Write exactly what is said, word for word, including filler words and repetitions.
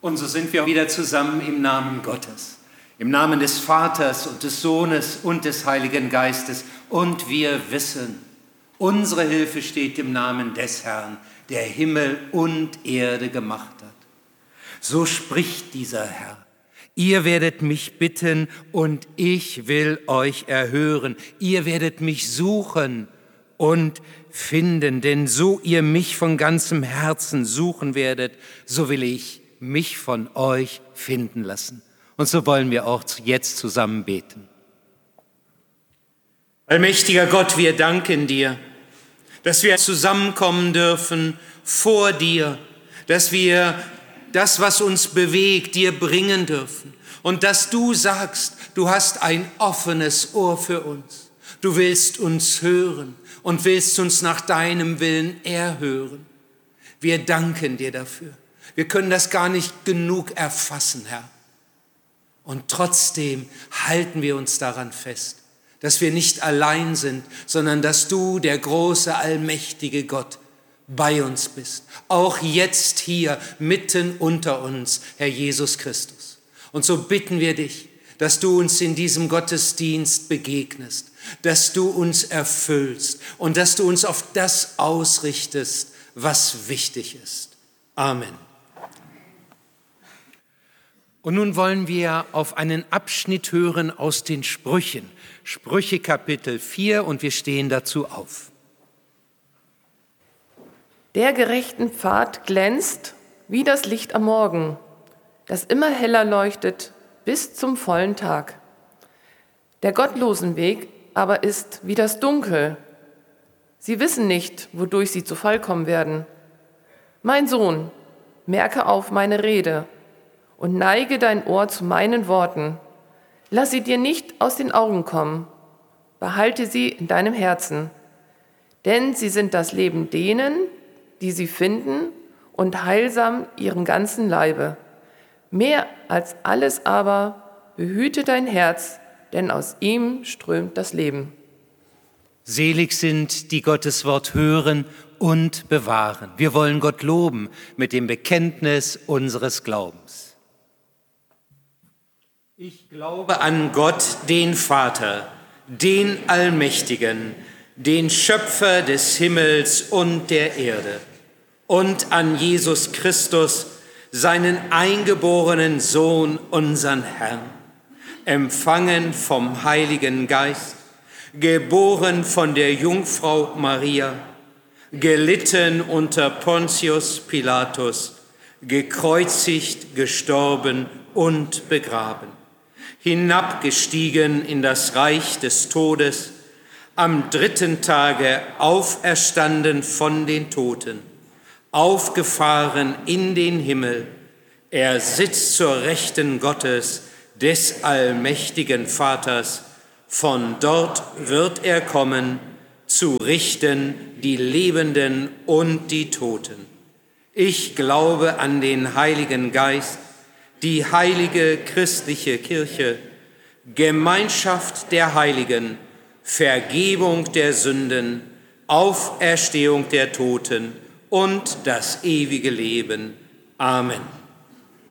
Und so sind wir wieder zusammen im Namen Gottes, im Namen des Vaters und des Sohnes und des Heiligen Geistes. Und wir wissen, unsere Hilfe steht im Namen des Herrn, der Himmel und Erde gemacht hat. So spricht dieser Herr: Ihr werdet mich bitten und ich will euch erhören. Ihr werdet mich suchen und finden, denn so ihr mich von ganzem Herzen suchen werdet, so will ich mich von euch finden lassen. Und so wollen wir auch jetzt zusammen beten. Allmächtiger Gott, wir danken dir, dass wir zusammenkommen dürfen vor dir, dass wir das, was uns bewegt, dir bringen dürfen. Und dass du sagst, du hast ein offenes Ohr für uns. Du willst uns hören und willst uns nach deinem Willen erhören. Wir danken dir dafür. Wir können das gar nicht genug erfassen, Herr. Und trotzdem halten wir uns daran fest, dass wir nicht allein sind, sondern dass du, der große, allmächtige Gott, bei uns bist. Auch jetzt hier, mitten unter uns, Herr Jesus Christus. Und so bitten wir dich, dass du uns in diesem Gottesdienst begegnest, dass du uns erfüllst und dass du uns auf das ausrichtest, was wichtig ist. Amen. Und nun wollen wir auf einen Abschnitt hören aus den Sprüchen. Sprüche Kapitel vier, und wir stehen dazu auf. Der gerechten Pfad glänzt wie das Licht am Morgen, das immer heller leuchtet bis zum vollen Tag. Der gottlosen Weg aber ist wie das Dunkel. Sie wissen nicht, wodurch sie zu Fall kommen werden. Mein Sohn, merke auf meine Rede und neige dein Ohr zu meinen Worten. Lass sie dir nicht aus den Augen kommen. Behalte sie in deinem Herzen. Denn sie sind das Leben denen, die sie finden, und heilsam ihrem ganzen Leibe. Mehr als alles aber behüte dein Herz, denn aus ihm strömt das Leben. Selig sind, die Gottes Wort hören und bewahren. Wir wollen Gott loben mit dem Bekenntnis unseres Glaubens. Ich glaube an Gott, den Vater, den Allmächtigen, den Schöpfer des Himmels und der Erde, und an Jesus Christus, seinen eingeborenen Sohn, unseren Herrn, empfangen vom Heiligen Geist, geboren von der Jungfrau Maria, gelitten unter Pontius Pilatus, gekreuzigt, gestorben und begraben, hinabgestiegen in das Reich des Todes, am dritten Tage auferstanden von den Toten, aufgefahren in den Himmel. Er sitzt zur Rechten Gottes, des allmächtigen Vaters. Von dort wird er kommen, zu richten die Lebenden und die Toten. Ich glaube an den Heiligen Geist, die heilige christliche Kirche, Gemeinschaft der Heiligen, Vergebung der Sünden, Auferstehung der Toten und das ewige Leben. Amen.